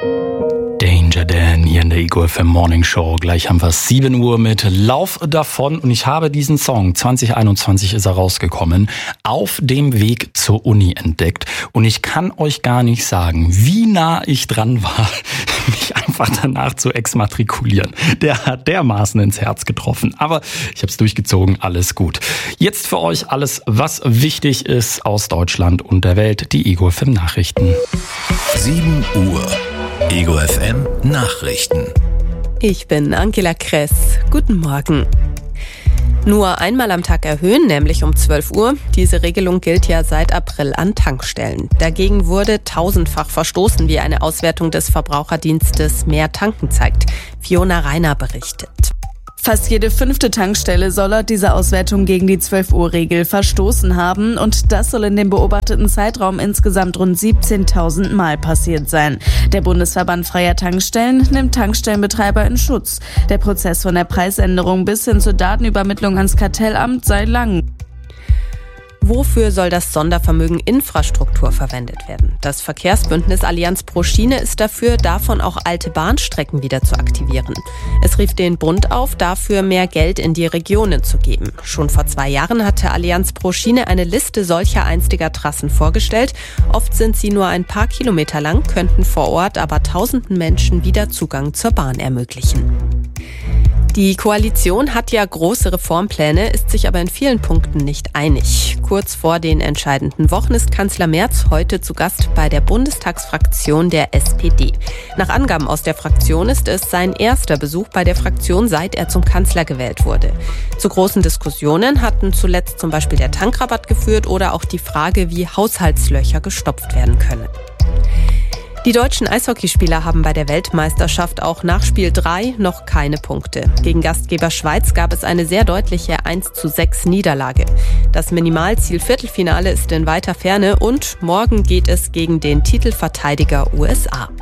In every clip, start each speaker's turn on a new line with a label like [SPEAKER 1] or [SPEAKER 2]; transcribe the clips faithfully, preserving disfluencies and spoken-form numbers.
[SPEAKER 1] Danger Dan hier in der Ego F M Morning Show. Gleich haben wir sieben Uhr mit Lauf davon und ich habe diesen Song, zwanzig einundzwanzig ist er rausgekommen, auf dem Weg zur Uni entdeckt und ich kann euch gar nicht sagen, wie nah ich dran war, mich einfach danach zu exmatrikulieren. Der hat dermaßen ins Herz getroffen, aber ich habe es durchgezogen, alles gut. Jetzt für euch alles, was wichtig ist aus Deutschland und der Welt, die Ego F M Nachrichten.
[SPEAKER 2] sieben Uhr. Ego F M Nachrichten.
[SPEAKER 3] Ich bin Angela Kress. Guten Morgen. Nur einmal am Tag erhöhen, nämlich um zwölf Uhr. Diese Regelung gilt ja seit April an Tankstellen. Dagegen wurde tausendfach verstoßen, wie eine Auswertung des Verbraucherdienstes Mehr Tanken zeigt. Fiona Reiner berichtet.
[SPEAKER 4] Fast jede fünfte Tankstelle soll laut dieser Auswertung gegen die zwölf Uhr Regel verstoßen haben und das soll in dem beobachteten Zeitraum insgesamt rund siebzehntausend Mal passiert sein. Der Bundesverband Freier Tankstellen nimmt Tankstellenbetreiber in Schutz. Der Prozess von der Preisänderung bis hin zur Datenübermittlung ans Kartellamt sei lang.
[SPEAKER 3] Wofür soll das Sondervermögen Infrastruktur verwendet werden? Das Verkehrsbündnis Allianz pro Schiene ist dafür, davon auch alte Bahnstrecken wieder zu aktivieren. Es rief den Bund auf, dafür mehr Geld in die Regionen zu geben. Schon vor zwei Jahren hatte Allianz pro Schiene eine Liste solcher einstiger Trassen vorgestellt. Oft sind sie nur ein paar Kilometer lang, könnten vor Ort aber tausenden Menschen wieder Zugang zur Bahn ermöglichen. Die Koalition hat ja große Reformpläne, ist sich aber in vielen Punkten nicht einig. Kurz vor den entscheidenden Wochen ist Kanzler Merz heute zu Gast bei der Bundestagsfraktion der S P D. Nach Angaben aus der Fraktion ist es sein erster Besuch bei der Fraktion, seit er zum Kanzler gewählt wurde. Zu großen Diskussionen hatten zuletzt zum Beispiel der Tankrabatt geführt oder auch die Frage, wie Haushaltslöcher gestopft werden können. Die deutschen Eishockeyspieler haben bei der Weltmeisterschaft auch nach Spiel drei noch keine Punkte. Gegen Gastgeber Schweiz gab es eine sehr deutliche eins zu sechs Niederlage. Das Minimalziel Viertelfinale ist in weiter Ferne und morgen geht es gegen den Titelverteidiger U S A.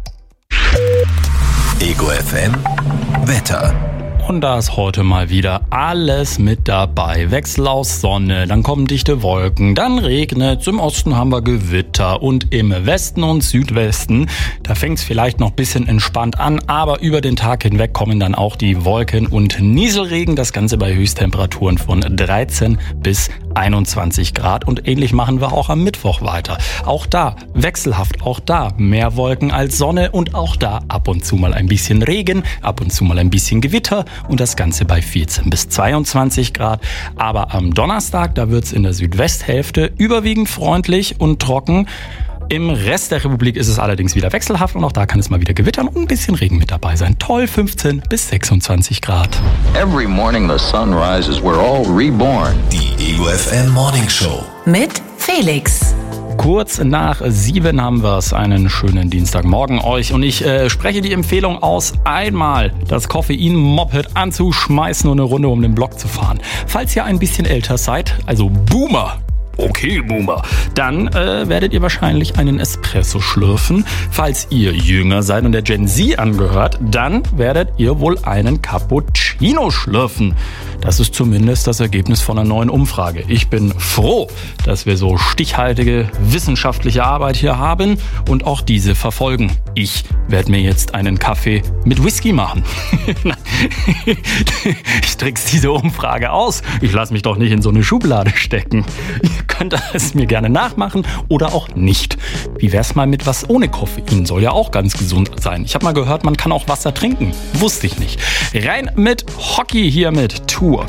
[SPEAKER 2] Ego F M Wetter.
[SPEAKER 1] Und da ist heute mal wieder alles mit dabei. Wechsel aus Sonne, dann kommen dichte Wolken, dann regnet es, im Osten haben wir Gewitter und im Westen und Südwesten, da fängt es vielleicht noch ein bisschen entspannt an, aber über den Tag hinweg kommen dann auch die Wolken und Nieselregen, das Ganze bei Höchsttemperaturen von dreizehn bis einundzwanzig Grad und ähnlich machen wir auch am Mittwoch weiter. Auch da wechselhaft, auch da mehr Wolken als Sonne und auch da ab und zu mal ein bisschen Regen, ab und zu mal ein bisschen Gewitter. Und das Ganze bei vierzehn bis zweiundzwanzig Grad. Aber am Donnerstag, da wird es in der Südwesthälfte überwiegend freundlich und trocken. Im Rest der Republik ist es allerdings wieder wechselhaft und auch da kann es mal wieder gewittern und ein bisschen Regen mit dabei sein. Toll, fünfzehn bis sechsundzwanzig Grad.
[SPEAKER 5] Every morning the sun rises, we're all reborn.
[SPEAKER 2] Die Ego F M Morning Show.
[SPEAKER 6] Mit Felix.
[SPEAKER 1] Kurz nach sieben haben wir es. Einen schönen Dienstagmorgen euch. Und ich äh, spreche die Empfehlung aus, einmal das Koffein-Moped anzuschmeißen und eine Runde um den Block zu fahren. Falls ihr ein bisschen älter seid, also Boomer, okay Boomer, dann äh, werdet ihr wahrscheinlich einen Espresso schlürfen. Falls ihr jünger seid und der Gen Z angehört, dann werdet ihr wohl einen Cappuccino schlürfen. Das ist zumindest das Ergebnis von einer neuen Umfrage. Ich bin froh, dass wir so stichhaltige wissenschaftliche Arbeit hier haben und auch diese verfolgen. Ich werde mir jetzt einen Kaffee mit Whisky machen. Ich trickse diese Umfrage aus. Ich lasse mich doch nicht in so eine Schublade stecken. Ihr könnt es mir gerne nachmachen oder auch nicht. Wie wär's mal mit was ohne Koffein? Soll ja auch ganz gesund sein. Ich habe mal gehört, man kann auch Wasser trinken. Wusste ich nicht. Rein mit Hockey hier mit Tour.